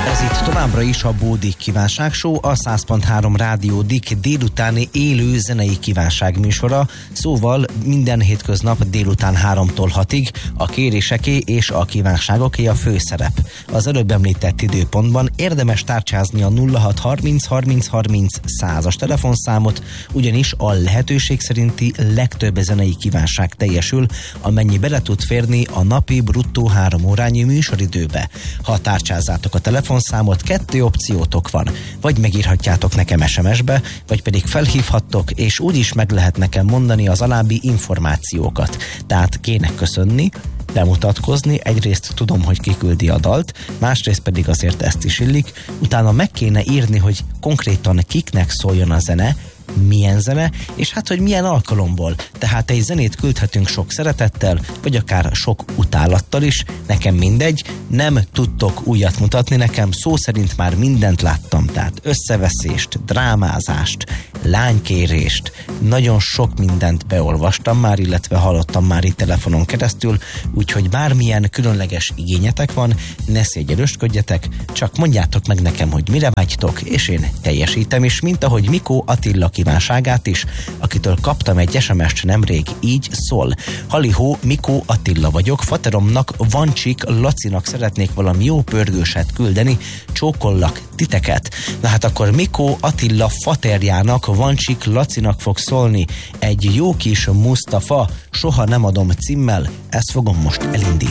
Ez itt továbbra is a Bódik Kívánság Show, a 100.3 Rádió Dik délutáni élő zenei kívánság műsora, szóval minden hétköznap délután 3-tól 6-ig a kéréseké és a kívánságoké a főszerep. Az előbb említett időpontban érdemes tárcsázni a 0630 30 30 100-as telefonszámot, ugyanis a lehetőség szerinti legtöbb zenei kívánság teljesül, amennyi bele tud férni a napi bruttó 3 órányi műsoridőbe. Ha tárcsázátok a telefonszámot, 2 opciótok van. Vagy megírhatjátok nekem SMS-be, vagy pedig felhívhattok, és úgyis meg lehet nekem mondani az alábbi információkat. Tehát kéne köszönni, bemutatkozni, egyrészt tudom, hogy kiküldi a dalt, másrészt pedig azért ezt is illik, utána meg kéne írni, hogy konkrétan kiknek szóljon a zene, milyen zene, és hát, hogy milyen alkalomból. Tehát egy zenét küldhetünk sok szeretettel, vagy akár sok utálattal is, nekem mindegy, nem tudtok újat mutatni, nekem szó szerint már mindent láttam, tehát összeveszést, drámázást, lánykérést, nagyon sok mindent beolvastam már, illetve hallottam már itt telefonon keresztül, úgyhogy bármilyen különleges igényetek van, ne szégyelősködjetek, csak mondjátok meg nekem, hogy mire vágytok, és én teljesítem is, mint ahogy Mikó Attila kívánságát is, akitől kaptam egy SMS-t nemrég, így szól. Halihó, Mikó Attila vagyok, fateromnak, Vancsik Lacinak szeretnék valami jó pörgőset küldeni, csókollak titeket. Na hát akkor Mikó Attila faterjának, Vancsik Lacinak fog szólni egy jó kis Mustafa, soha nem adom címmel, ezt fogom most elindítani.